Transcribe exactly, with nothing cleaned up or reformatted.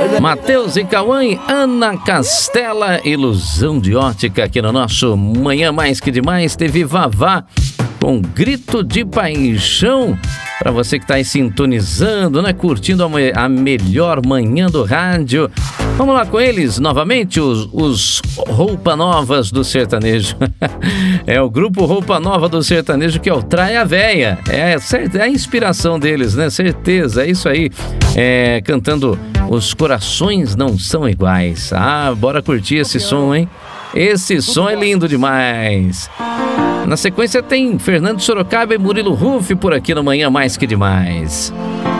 Matheus e Cauã, Ana Castela, Ilusão de Ótica, aqui no nosso Manhã Mais Que Demais. Teve Vavá com Grito de Paixão. Para você que está aí sintonizando, né? Curtindo a, me- a melhor manhã do rádio. Vamos lá com eles novamente, os, os Roupa Novas do Sertanejo. É o grupo Roupa Nova do Sertanejo, que é o Traia Véia. É, cert- é a inspiração deles, né? Certeza, é isso aí. É, cantando Os Corações Não São Iguais. Ah, bora curtir esse som, hein? Esse som é lindo demais. Na sequência tem Fernando Sorocaba e Murilo Ruff por aqui no Manhã Mais Que Demais.